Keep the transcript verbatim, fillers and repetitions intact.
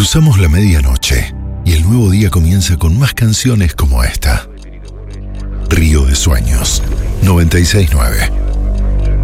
Cruzamos la medianoche y el nuevo día comienza con más canciones como esta. Río de Sueños, noventa y seis punto nueve.